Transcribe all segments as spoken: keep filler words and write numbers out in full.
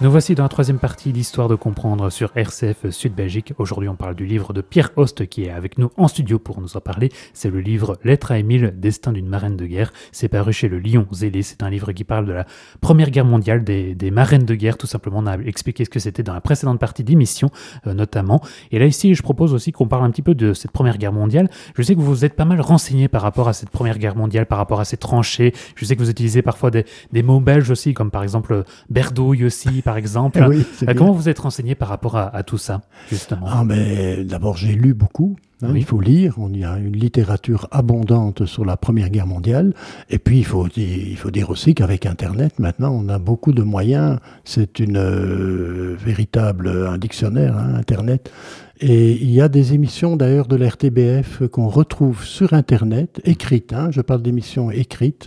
Nous voici dans la troisième partie d'Histoire de comprendre sur R C F Sud Belgique. Aujourd'hui, on parle du livre de Pierre Host qui est avec nous en studio pour nous en parler. C'est le livre Lettre à Émile, Destin d'une marraine de guerre. C'est paru chez le Lion Zélé. C'est un livre qui parle de la Première Guerre mondiale, des, des marraines de guerre, tout simplement. On a expliqué ce que c'était dans la précédente partie d'émission, euh, notamment. Et là, ici, je propose aussi qu'on parle un petit peu de cette Première Guerre mondiale. Je sais que vous vous êtes pas mal renseigné par rapport à cette Première Guerre mondiale, par rapport à ces tranchées. Je sais que vous utilisez parfois des, des mots belges aussi, comme par exemple Berdouille aussi, par exemple. Oui, euh, comment vous êtes renseigné par rapport à, à tout ça, justement? Ah, mais d'abord, j'ai lu beaucoup. Hein, oui. Il faut lire. On y a une littérature abondante sur la Première Guerre mondiale. Et puis, il faut, il faut dire aussi qu'avec Internet, maintenant, on a beaucoup de moyens. C'est une euh, véritable un dictionnaire, hein, Internet. Et il y a des émissions, d'ailleurs, de la R T B F qu'on retrouve sur Internet, écrites. Hein, je parle d'émissions écrites.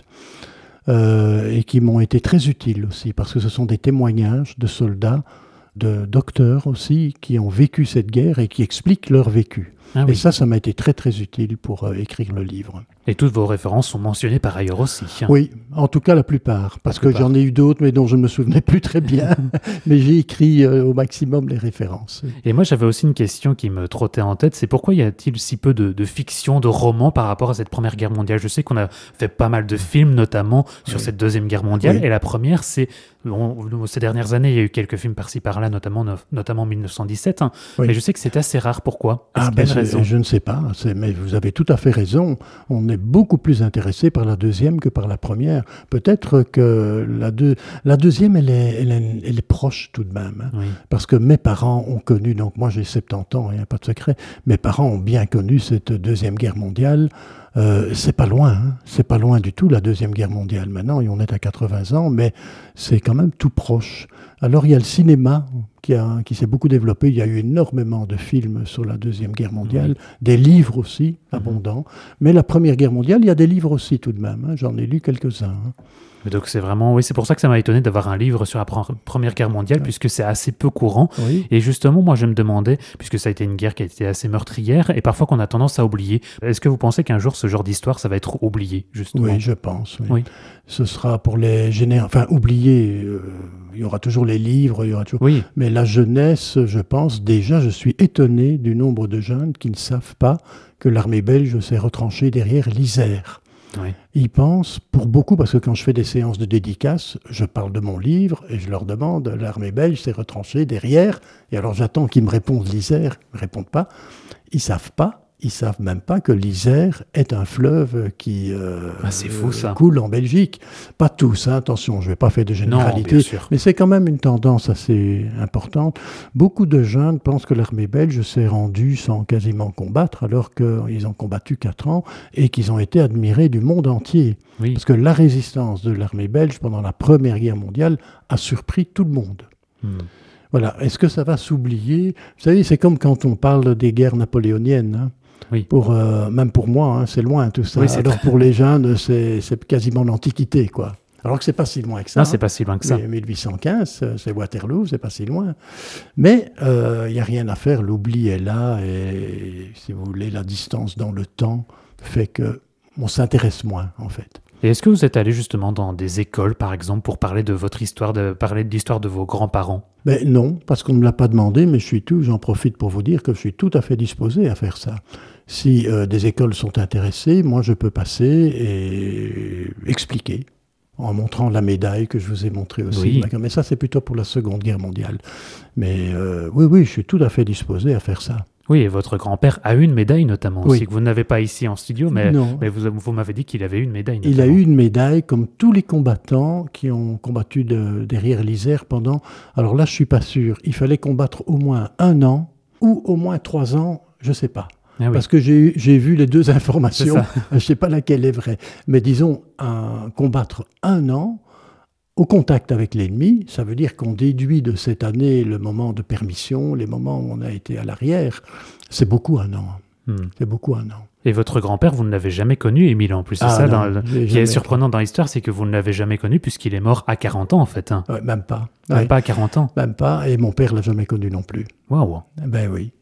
Euh, et qui m'ont été très utiles aussi, parce que ce sont des témoignages de soldats, de docteurs aussi, qui ont vécu cette guerre et qui expliquent leur vécu. Ah, et oui. ça, ça m'a été très très utile pour euh, écrire le livre. Et toutes vos références sont mentionnées par ailleurs aussi. Hein. Oui, en tout cas la plupart, parce la que plupart. J'en ai eu d'autres, mais dont je ne me souvenais plus très bien. Mais j'ai écrit euh, au maximum les références. Et moi, j'avais aussi une question qui me trottait en tête, c'est pourquoi y a-t-il si peu de, de fiction, de romans par rapport à cette Première Guerre mondiale? Je sais qu'on a fait pas mal de films, notamment sur oui. cette Deuxième Guerre mondiale, oui. et la première, c'est... Bon, ces dernières années, il y a eu quelques films par-ci par-là, notamment, notamment en dix-neuf cent dix-sept, hein, oui. mais je sais que c'est assez rare. Pourquoi? Ah ben, raison je ne sais pas, mais vous avez tout à fait raison. On est beaucoup plus intéressé par la deuxième que par la première. Peut-être que la, deux, la deuxième, elle est, elle, est, elle est proche tout de même. Hein, oui. Parce que mes parents ont connu, donc moi j'ai soixante-dix ans, il n'y a pas de secret, mes parents ont bien connu cette Deuxième Guerre mondiale. Euh, c'est pas loin, hein. C'est pas loin du tout la Deuxième Guerre mondiale. Maintenant, on est à quatre-vingts ans, mais c'est quand même tout proche. Alors, il y a le cinéma qui, a, qui s'est beaucoup développé. Il y a eu énormément de films sur la Deuxième Guerre mondiale, oui. des livres aussi, abondants. Mm-hmm. Mais la Première Guerre mondiale, il y a des livres aussi tout de même. Hein. J'en ai lu quelques-uns. Hein. Donc c'est vraiment, oui, c'est pour ça que ça m'a étonné d'avoir un livre sur la Première Guerre mondiale, oui. puisque c'est assez peu courant. Oui. Et justement, moi, je me demandais, puisque ça a été une guerre qui a été assez meurtrière, et parfois qu'on a tendance à oublier, est-ce que vous pensez qu'un jour, ce genre d'histoire, ça va être oublié, justement? Oui, je pense. Oui. oui. Ce sera pour les générations, enfin, oublié, euh, il y aura toujours les livres, il y aura toujours... Oui. Mais la jeunesse, je pense, déjà, je suis étonné du nombre de jeunes qui ne savent pas que l'armée belge s'est retranchée derrière l'Isère. Oui. Ils pensent, pour beaucoup, parce que quand je fais des séances de dédicaces, je parle de mon livre et je leur demande, l'armée belge s'est retranchée derrière, et alors j'attends qu'ils me répondent l'Isère, ils ne me répondent pas, ils ne savent pas, ils ne savent même pas que l'Isère est un fleuve qui euh, ah, c'est fou, ça. coule en Belgique. Pas tous, hein, attention, je ne vais pas faire de généralité, non, mais c'est quand même une tendance assez importante. Beaucoup de jeunes pensent que l'armée belge s'est rendue sans quasiment combattre, alors qu'ils ont combattu quatre ans et qu'ils ont été admirés du monde entier. Oui. Parce que la résistance de l'armée belge pendant la Première Guerre mondiale a surpris tout le monde. Hmm. Voilà. Est-ce que ça va s'oublier? Vous savez, c'est comme quand on parle des guerres napoléoniennes. Hein. Oui. Pour, euh, même pour moi, hein, c'est loin tout ça. Oui, alors pour les jeunes, c'est, c'est quasiment l'Antiquité, quoi. Alors que c'est pas si loin que ça. Non, hein. c'est pas si loin que ça. mille huit cent quinze, c'est Waterloo, c'est pas si loin. Mais il euh, n'y a rien à faire, l'oubli est là, et si vous voulez, la distance dans le temps fait qu'on s'intéresse moins, en fait. Et est-ce que vous êtes allé justement dans des écoles, par exemple, pour parler de votre histoire, de parler de l'histoire de vos grands-parents? Ben non, parce qu'on ne me l'a pas demandé, mais je suis tout, j'en profite pour vous dire que je suis tout à fait disposé à faire ça. Si euh, des écoles sont intéressées, moi je peux passer et expliquer, en montrant la médaille que je vous ai montrée aussi. Oui. Mais ça, c'est plutôt pour la Seconde Guerre mondiale. Mais euh, oui, oui, je suis tout à fait disposé à faire ça. Oui, et votre grand-père a eu une médaille notamment oui. aussi, que vous n'avez pas ici en studio, mais, mais vous, vous m'avez dit qu'il avait eu une médaille notamment. Il a eu une médaille, comme tous les combattants qui ont combattu de, derrière l'Isère pendant... Alors là, je ne suis pas sûr. Il fallait combattre au moins un an, ou au moins trois ans, je ne sais pas. Ah oui. Parce que j'ai, j'ai vu les deux informations, je ne sais pas laquelle est vraie. Mais disons, un, combattre un an, au contact avec l'ennemi, ça veut dire qu'on déduit de cette année le moment de permission, les moments où on a été à l'arrière. C'est beaucoup un an. Hmm. C'est beaucoup un an. Et votre grand-père, vous ne l'avez jamais connu, Émile, en plus. C'est ah, ça, non, dans le... qui est surprenant dans l'histoire, c'est que vous ne l'avez jamais connu puisqu'il est mort à quarante ans, en fait. Hein. Ouais, même pas. Même ouais. pas à quarante ans. Même pas, et mon père ne l'a jamais connu non plus. Waouh. Ben oui.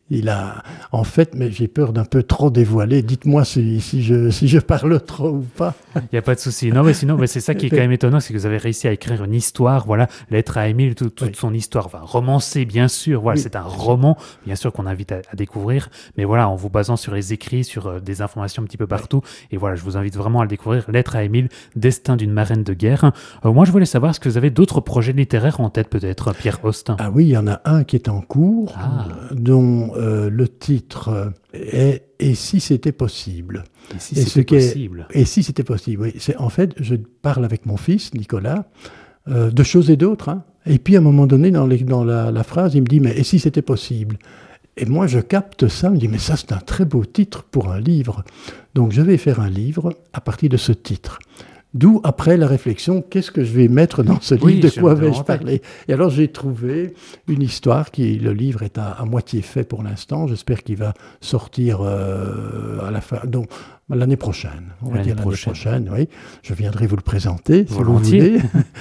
Il a, en fait, mais j'ai peur d'un peu trop dévoiler. Dites-moi si, si, je, si je parle trop ou pas. Il n'y a pas de souci. Non, mais sinon, mais c'est ça qui est quand même étonnant, c'est que vous avez réussi à écrire une histoire, voilà, Lettre à Émile, tout, toute oui. son histoire, enfin, romancée, bien sûr, voilà, oui. c'est un roman, bien sûr, qu'on invite à, à découvrir, mais voilà, en vous basant sur les écrits, sur euh, des informations un petit peu partout, oui. et voilà, je vous invite vraiment à le découvrir, Lettre à Émile, Destin d'une marraine de guerre. Euh, moi, je voulais savoir, est-ce que vous avez d'autres projets littéraires en tête, peut-être, Pierre Host? Ah oui, il y en a un qui est en cours, ah. dont euh, le titre est « Et si c'était possible ?» Et si et c'était possible est, Et si c'était possible, oui. C'est, en fait, je parle avec mon fils, Nicolas, euh, de choses et d'autres. Hein. Et puis, à un moment donné, dans, les, dans la, la phrase, il me dit « Mais et si c'était possible ?» Et moi, je capte ça, je me dis « Mais ça, c'est un très beau titre pour un livre. » Donc, je vais faire un livre à partir de ce titre. D'où, après la réflexion, qu'est-ce que je vais mettre dans ce livre, oui, de quoi vais-je parler? Et alors, j'ai trouvé une histoire qui, le livre est à, à moitié fait pour l'instant. J'espère qu'il va sortir euh, à la fin, donc l'année prochaine. On va l'année dire prochaine. l'année prochaine, oui. Je viendrai vous le présenter, si vous voulez.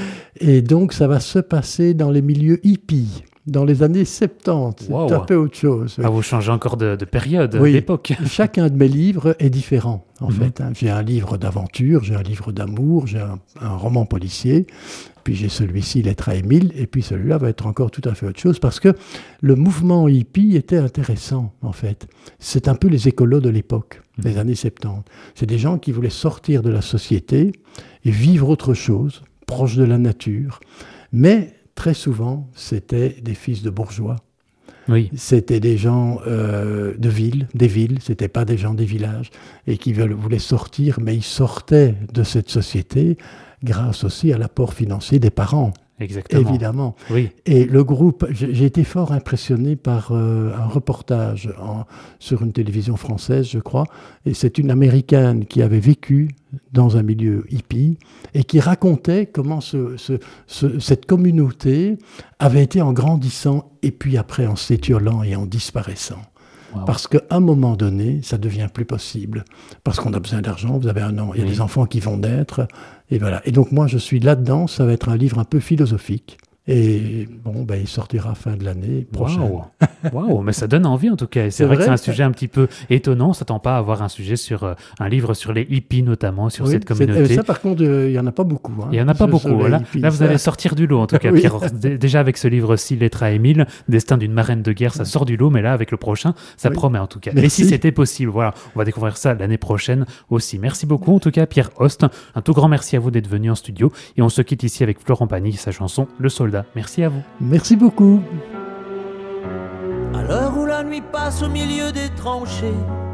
Et donc, ça va se passer dans les milieux hippies. Dans les années soixante-dix, wow. C'est un peu autre chose. Oui. Ah, vous changez encore de, de période, oui. d'époque. Chacun de mes livres est différent, en mm-hmm. fait. Hein. J'ai un livre d'aventure, j'ai un livre d'amour, j'ai un, un roman policier, puis j'ai celui-ci, Lettre à Émile, et puis celui-là va être encore tout à fait autre chose, parce que le mouvement hippie était intéressant, en fait. C'est un peu les écolos de l'époque, mm-hmm. des années soixante-dix. C'est des gens qui voulaient sortir de la société et vivre autre chose, proche de la nature, mais... Très souvent, c'était des fils de bourgeois. Oui. C'était des gens euh, de ville, des villes, c'était pas des gens des villages, et qui voulaient sortir, mais ils sortaient de cette société grâce aussi à l'apport financier des parents. Exactement. Évidemment. Oui. Et le groupe, j'ai été fort impressionné par euh, un reportage en, sur une télévision française, je crois, et c'est une Américaine qui avait vécu dans un milieu hippie et qui racontait comment ce, ce, ce, cette communauté avait été en grandissant et puis après en s'étiolant et en disparaissant. Wow. Parce qu'à un moment donné, ça ne devient plus possible. Parce qu'on a besoin d'argent, vous avez un an, il y a oui. des enfants qui vont naître, et voilà. Et donc moi, je suis là-dedans, ça va être un livre un peu philosophique. Et bon, ben, il sortira fin de l'année prochaine. Waouh, wow, mais ça donne envie en tout cas. Et c'est, c'est vrai, vrai que c'est un sujet un petit peu étonnant. On ne s'attend pas à avoir un sujet sur euh, un livre sur les hippies notamment, sur oui, cette communauté. C'est, ça par contre, il euh, n'y en a pas beaucoup. Hein, il n'y en a pas beaucoup. Là, hippies, là, vous ça... allez sortir du lot en tout cas, oui. Pierre. Déjà avec ce livre-ci, Lettre à Émile, Destin d'une marraine de guerre, ça sort du lot. Mais là, avec le prochain, ça oui. promet en tout cas. Mais si c'était possible, voilà, on va découvrir ça l'année prochaine aussi. Merci beaucoup en tout cas, Pierre Host. Un tout grand merci à vous d'être venu en studio. Et on se quitte ici avec Florent Pagny, sa chanson Le Soldat. Merci à vous. Merci beaucoup. À l'heure où la nuit passe au milieu des tranchées,